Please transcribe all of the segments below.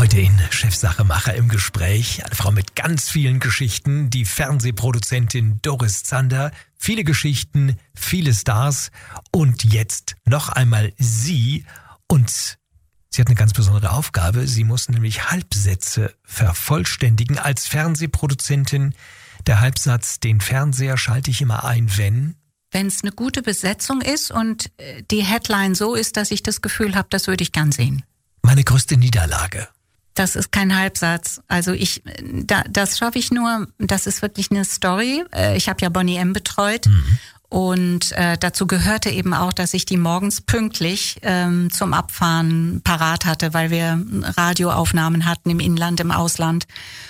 Heute in Chefsachemacher im Gespräch. Eine Frau mit ganz vielen Geschichten, die Fernsehproduzentin Doris Zander. Viele Geschichten, viele Stars. Und jetzt noch einmal sie. Und sie hat eine ganz besondere Aufgabe. Sie muss nämlich Halbsätze vervollständigen als Fernsehproduzentin. Der Halbsatz, den Fernseher schalte ich immer ein, wenn es eine gute Besetzung ist und die Headline so ist, dass ich das Gefühl habe, das würde ich gern sehen. Meine größte Niederlage. Das ist kein Halbsatz. Also das schaffe ich nur, das ist wirklich eine Story. Ich habe ja Boney M. betreut. Und dazu gehörte eben auch, dass ich die morgens pünktlich zum Abfahren parat hatte, weil wir Radioaufnahmen hatten im Inland, im Ausland.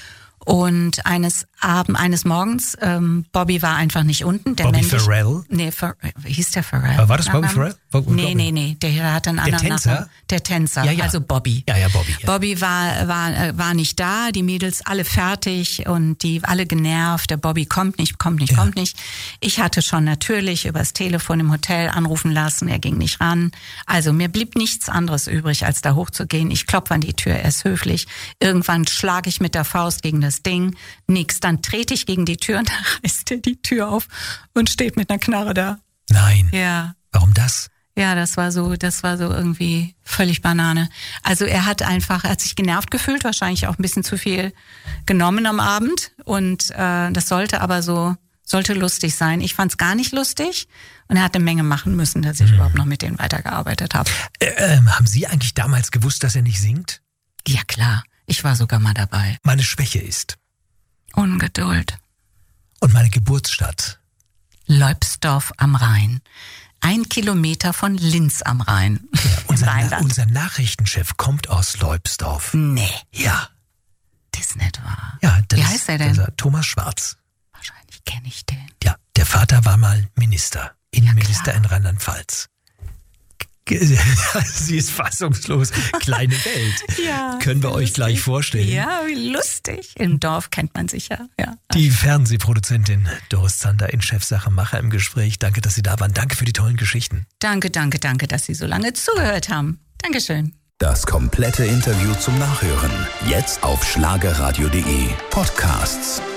Und eines Morgens, Bobby war einfach nicht unten. Bobby Farrell? Nee, hieß der Farrell? Aber war das Bobby Farrell? Nee, der hatte einen anderen Namen. Der Tänzer, ja. Also Bobby. Ja, Bobby. Ja. Bobby war nicht da, die Mädels alle fertig und die alle genervt. Der Bobby kommt nicht. Ich hatte schon natürlich übers Telefon im Hotel anrufen lassen, er ging nicht ran. Also mir blieb nichts anderes übrig, als da hochzugehen. Ich klopfe an die Tür, er ist höflich. Irgendwann schlage ich mit der Faust gegen das Ding. Nix, dann trete ich gegen die Tür und dann reißt er die Tür auf und steht mit einer Knarre da. Nein. Ja. Warum das? Ja, das war so irgendwie völlig Banane. Also er hat sich genervt gefühlt, wahrscheinlich auch ein bisschen zu viel genommen am Abend und das sollte lustig sein. Ich fand's gar nicht lustig und er hat eine Menge machen müssen, dass ich überhaupt noch mit denen weitergearbeitet habe. Haben Sie eigentlich damals gewusst, dass er nicht singt? Ja klar, ich war sogar mal dabei. Meine Schwäche ist Ungeduld. Und meine Geburtsstadt? Leubsdorf am Rhein. 1 Kilometer von Linz am Rhein. Ja, unser Nachrichtenchef kommt aus Leubsdorf. Nee. Ja. Das ist nicht wahr. Ja, wie heißt er denn? Thomas Schwarz. Wahrscheinlich kenne ich den. Ja, der Vater war mal Minister. Innenminister in Rheinland-Pfalz. Sie ist fassungslos. Kleine Welt. Ja, können wir euch gleich vorstellen. Ja, wie lustig. Im Dorf kennt man sich ja. Die Fernsehproduzentin Doris Zander in Chefsachemacher im Gespräch. Danke, dass Sie da waren. Danke für die tollen Geschichten. Danke, dass Sie so lange zugehört haben. Dankeschön. Das komplette Interview zum Nachhören. Jetzt auf schlagerradio.de. Podcasts.